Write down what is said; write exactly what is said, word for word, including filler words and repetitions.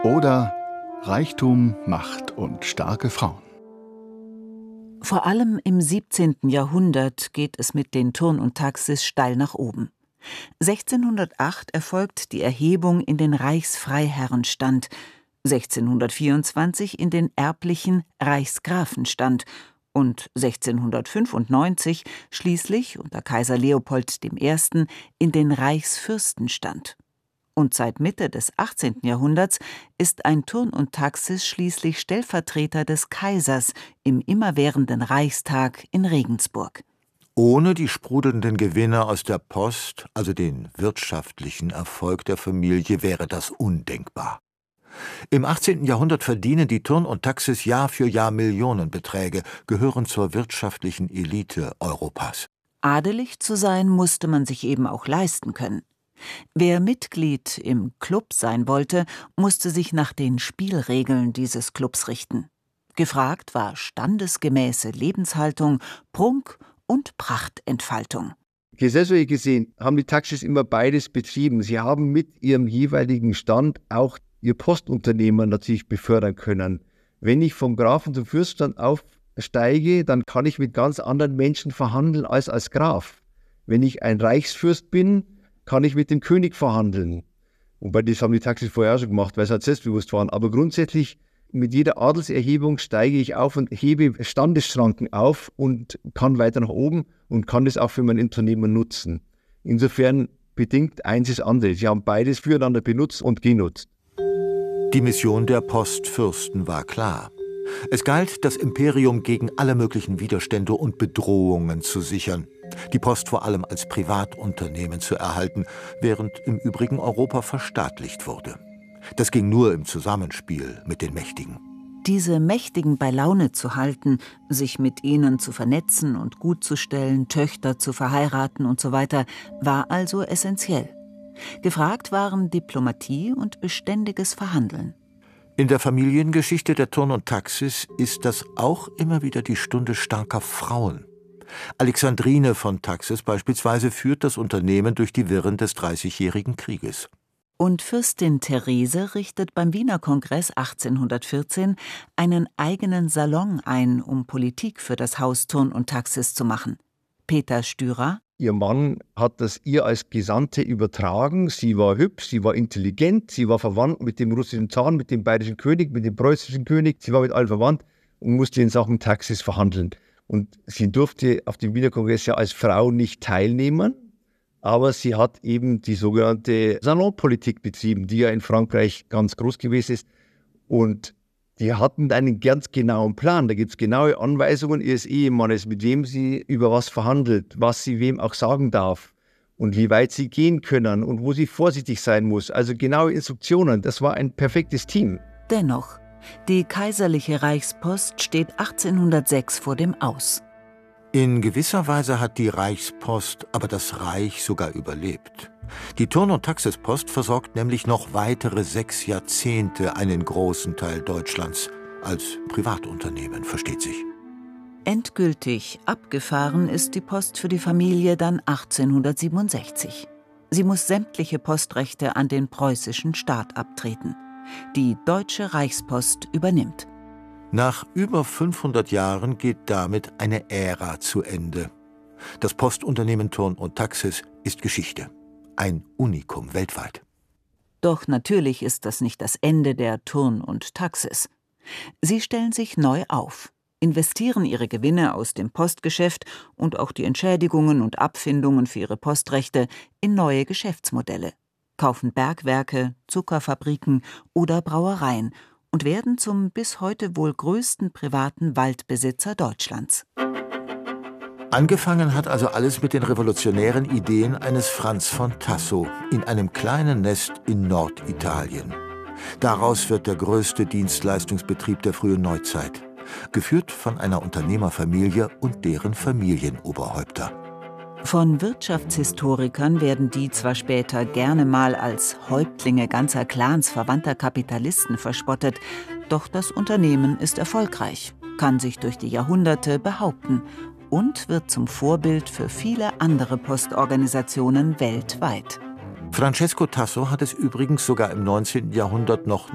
Oder Reichtum, Macht und starke Frauen. Vor allem im siebzehnten Jahrhundert geht es mit den Thurn und Taxis steil nach oben. sechzehnhundertacht erfolgt die Erhebung in den Reichsfreiherrenstand, sechzehnhundertvierundzwanzig in den erblichen Reichsgrafenstand und sechzehnhundertfünfundneunzig schließlich unter Kaiser Leopold der Erste. In den Reichsfürstenstand. Und seit Mitte des achtzehnten Jahrhunderts ist ein Thurn und Taxis schließlich Stellvertreter des Kaisers im immerwährenden Reichstag in Regensburg. Ohne die sprudelnden Gewinne aus der Post, also den wirtschaftlichen Erfolg der Familie, wäre das undenkbar. Im achtzehnten Jahrhundert verdienen die Thurn und Taxis Jahr für Jahr Millionenbeträge, gehören zur wirtschaftlichen Elite Europas. Adelig zu sein, musste man sich eben auch leisten können. Wer Mitglied im Club sein wollte, musste sich nach den Spielregeln dieses Clubs richten. Gefragt war standesgemäße Lebenshaltung, Prunk und Prachtentfaltung. Gesellschaftlich gesehen haben die Taxis immer beides betrieben. Sie haben mit ihrem jeweiligen Stand auch ihr Postunternehmer natürlich befördern können. Wenn ich vom Grafen zum Fürstenstand aufsteige, dann kann ich mit ganz anderen Menschen verhandeln als als Graf. Wenn ich ein Reichsfürst bin, kann ich mit dem König verhandeln. Wobei das haben die Taxis vorher auch schon gemacht, weil sie halt selbstbewusst waren. Aber grundsätzlich, mit jeder Adelserhebung steige ich auf und hebe Standesschranken auf und kann weiter nach oben und kann das auch für mein Unternehmen nutzen. Insofern bedingt eins das andere. Sie haben beides füreinander benutzt und genutzt. Die Mission der Postfürsten war klar. Es galt, das Imperium gegen alle möglichen Widerstände und Bedrohungen zu sichern, die Post vor allem als Privatunternehmen zu erhalten, während im übrigen Europa verstaatlicht wurde. Das ging nur im Zusammenspiel mit den Mächtigen. Diese Mächtigen bei Laune zu halten, sich mit ihnen zu vernetzen und gutzustellen, Töchter zu verheiraten und so weiter, war also essentiell. Gefragt waren Diplomatie und beständiges Verhandeln. In der Familiengeschichte der Thurn und Taxis ist das auch immer wieder die Stunde starker Frauen. Alexandrine von Taxis beispielsweise führt das Unternehmen durch die Wirren des Dreißigjährigen Krieges. Und Fürstin Therese richtet beim Wiener Kongress achtzehnhundertvierzehn einen eigenen Salon ein, um Politik für das Haus Thurn und Taxis zu machen. Peter Stürer: Ihr Mann hat das ihr als Gesandte übertragen. Sie war hübsch, sie war intelligent, sie war verwandt mit dem russischen Zaren, mit dem bayerischen König, mit dem preußischen König. Sie war mit allen verwandt und musste in Sachen Taxis verhandeln. Und sie durfte auf dem Wiener Kongress ja als Frau nicht teilnehmen, aber sie hat eben die sogenannte Salonpolitik betrieben, die ja in Frankreich ganz groß gewesen ist. Und die hatten einen ganz genauen Plan. Da gibt es genaue Anweisungen ihres Ehemannes, mit wem sie über was verhandelt, was sie wem auch sagen darf und wie weit sie gehen können und wo sie vorsichtig sein muss. Also genaue Instruktionen. Das war ein perfektes Team. Dennoch, die kaiserliche Reichspost steht achtzehnhundertsechs vor dem Aus. In gewisser Weise hat die Reichspost aber das Reich sogar überlebt. Die Thurn- und Taxispost versorgt nämlich noch weitere sechs Jahrzehnte einen großen Teil Deutschlands. Als Privatunternehmen, versteht sich. Endgültig abgefahren ist die Post für die Familie dann achtzehnhundertsiebenundsechzig. Sie muss sämtliche Postrechte an den preußischen Staat abtreten. Die Deutsche Reichspost übernimmt. Nach über fünfhundert Jahren geht damit eine Ära zu Ende. Das Postunternehmen Thurn und Taxis ist Geschichte. Ein Unikum weltweit. Doch natürlich ist das nicht das Ende der Thurn und Taxis. Sie stellen sich neu auf, investieren ihre Gewinne aus dem Postgeschäft und auch die Entschädigungen und Abfindungen für ihre Postrechte in neue Geschäftsmodelle, kaufen Bergwerke, Zuckerfabriken oder Brauereien und werden zum bis heute wohl größten privaten Waldbesitzer Deutschlands. Angefangen hat also alles mit den revolutionären Ideen eines Franz von Tasso in einem kleinen Nest in Norditalien. Daraus wird der größte Dienstleistungsbetrieb der frühen Neuzeit, geführt von einer Unternehmerfamilie und deren Familienoberhäupter. Von Wirtschaftshistorikern werden die zwar später gerne mal als Häuptlinge ganzer Clans verwandter Kapitalisten verspottet, doch das Unternehmen ist erfolgreich, kann sich durch die Jahrhunderte behaupten und wird zum Vorbild für viele andere Postorganisationen weltweit. Francesco Tasso hat es übrigens sogar im neunzehnten Jahrhundert noch